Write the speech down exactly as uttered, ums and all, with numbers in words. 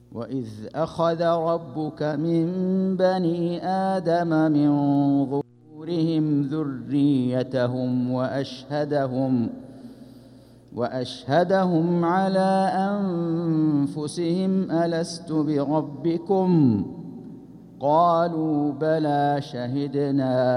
وإذ أخذ ربك من بني آدم من ظهورهم ذريتهم وأشهدهم وأشهدهم على أنفسهم ألست بربكم قالوا بلى شهدنا